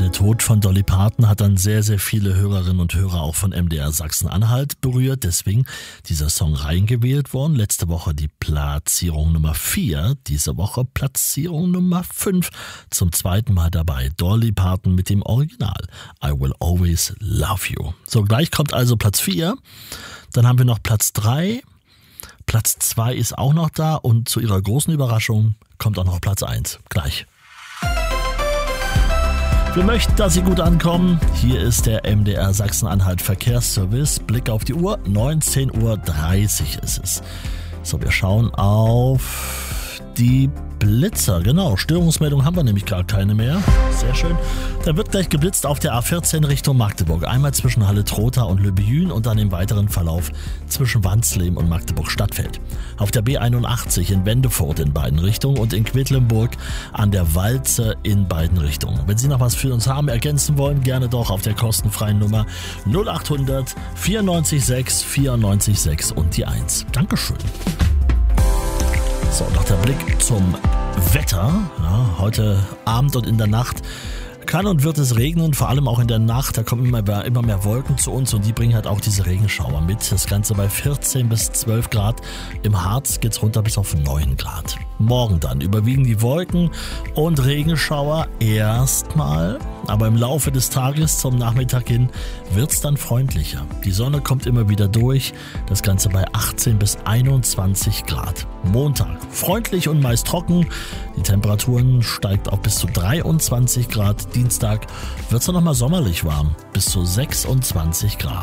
Der Tod von Dolly Parton hat dann sehr, sehr viele Hörerinnen und Hörer auch von MDR Sachsen-Anhalt berührt. Deswegen dieser Song reingewählt worden. Letzte Woche die Platzierung Nummer 4. Diese Woche Platzierung Nummer 5. Zum zweiten Mal dabei Dolly Parton mit dem Original I Will Always Love You. So, gleich kommt also Platz 4. Dann haben wir noch Platz 3. Platz 2 ist auch noch da. Und zu ihrer großen Überraschung kommt auch noch Platz 1. Gleich. Wir möchten, dass Sie gut ankommen. Hier ist der MDR Sachsen-Anhalt Verkehrsservice. Blick auf die Uhr, 19:30 Uhr ist es. So, wir schauen auf die Blitzer. Genau, Störungsmeldung haben wir nämlich gar keine mehr. Sehr schön. Da wird gleich geblitzt auf der A14 Richtung Magdeburg. Einmal zwischen Halle-Trotha und Lübejün und dann im weiteren Verlauf zwischen Wandslehm und Magdeburg-Stadtfeld. Auf der B81 in Wendefurt in beiden Richtungen und in Quedlinburg an der Walze in beiden Richtungen. Wenn Sie noch was für uns haben, ergänzen wollen, gerne doch auf der kostenfreien Nummer 0800 94 6 94 6 und die 1. Dankeschön. So, noch der Blick zum Wetter. Ja, heute Abend und in der Nacht kann und wird es regnen, vor allem auch in der Nacht. Da kommen immer mehr Wolken zu uns und die bringen halt auch diese Regenschauer mit. Das Ganze bei 14 bis 12 Grad. Im Harz geht's runter bis auf 9 Grad. Morgen dann überwiegen die Wolken und Regenschauer erstmal. Aber im Laufe des Tages zum Nachmittag hin wird's dann freundlicher. Die Sonne kommt immer wieder durch. Das Ganze bei 18 bis 21 Grad. Montag freundlich und meist trocken. Die Temperaturen steigt auf bis zu 23 Grad. Dienstag wird's dann nochmal sommerlich warm. Bis zu 26 Grad.